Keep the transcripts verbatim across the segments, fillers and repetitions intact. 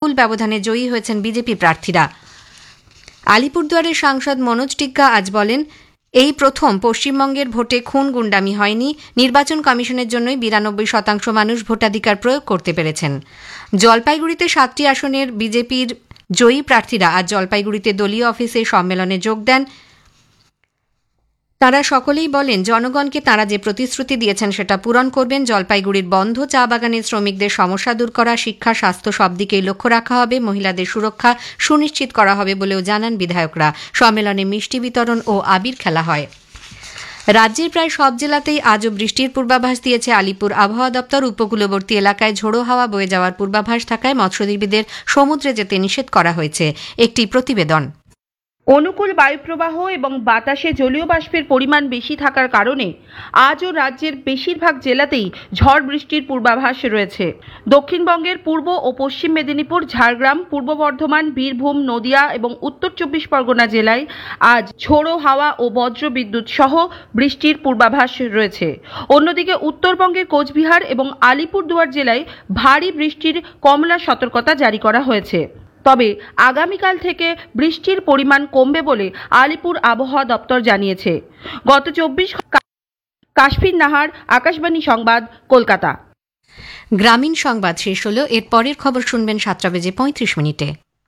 বিপুল ব্যবধানে জয়ী হয়েছেন বিজেপি প্রার্থীরা। আলিপুরদুয়ারের সাংসদ মনোজ টিগ্গা আজ বলেন, এই প্রথম পশ্চিমবঙ্গের ভোটে খুন গুন্ডামি হয়নি। নির্বাচন কমিশনের জন্যই বিরানব্বই শতাংশ মানুষ ভোটাধিকার প্রয়োগ করতে পেরেছেন। জলপাইগুড়িতে সাতটি আসনের বিজেপির জয়ী প্রার্থীরা আজ জলপাইগুড়িতে দলীয় অফিসে সম্মেলনে যোগ দেন। তাঁরা সকলেই বলেন, জনগণকে তাঁরা যে প্রতিশ্রুতি দিয়েছেন সেটা পূরণ করবেন। জলপাইগুড়ির বন্ধ চা বাগানের শ্রমিকদের সমস্যা দূর করা, শিক্ষা, স্বাস্থ্য সব দিকেই লক্ষ্য রাখা হবে। মহিলাদের সুরক্ষা সুনিশ্চিত করা হবে বলেও জানান বিধায়করা। সম্মেলনে মিষ্টি বিতরণ ও আবির খেলা হয়। রাজ্যের প্রায় সব জেলাতেই আজও বৃষ্টির পূর্বাভাস দিয়েছে আলিপুর আবহাওয়া দপ্তর। উপকূলবর্তী এলাকায় ঝোড়ো হাওয়া বয়ে যাওয়ার পূর্বাভাস থাকায় মৎস্যজীবীদের সমুদ্রে যেতে নিষেধ করা হয়েছে। একটি প্রতিবেদন। অনুকূল বায়ুপ্রবাহ এবং বাতাসে জলীয় বাষ্পের পরিমাণ বেশি থাকার কারণে আজও রাজ্যের বেশিরভাগ জেলাতেই ঝড় বৃষ্টির পূর্বাভাস রয়েছে। দক্ষিণবঙ্গের পূর্ব ও পশ্চিম মেদিনীপুর, ঝাড়গ্রাম, পূর্ব বর্ধমান, বীরভূম, নদিয়া এবং উত্তর চব্বিশ পরগনা জেলায় আজ ঝোড়ো হাওয়া ও বজ্র বিদ্যুৎ সহ বৃষ্টির পূর্বাভাস রয়েছে। অন্যদিকে উত্তরবঙ্গের কোচবিহার এবং আলিপুরদুয়ার জেলায় ভারী বৃষ্টির কমলা সতর্কতা জারি করা হয়েছে। তবে আগামীকাল থেকে বৃষ্টির পরিমাণ কমবে বলে আলিপুর আবহাওয়া দপ্তর জানিয়েছে। গত চব্বিশ কাশফির নাহার, আকাশবাণী সংবাদ, কলকাতা। গ্রামীণ সংবাদ শেষ হল। এর পরের খবর শুনবেন সাতটা বেজে পঁয়ত্রিশ মিনিটে।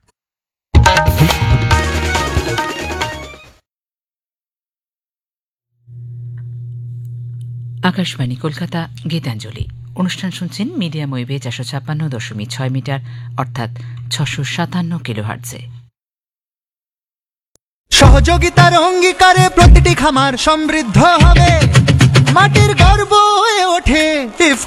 আকাশবাণী কলকাতা, গীতাঞ্জলি অনুষ্ঠান শুনছেন মিডিয়াম ওয়েভে চারশো ছাপ্পান্ন দশমিক ছয় মিটার অর্থাৎ ছশো সাতান্ন কিলোহার্টজে। সহযোগিতার অঙ্গীকারে প্রতিটি খামার সমৃদ্ধ হবে, মাটির গর্ব হয়ে ওঠে।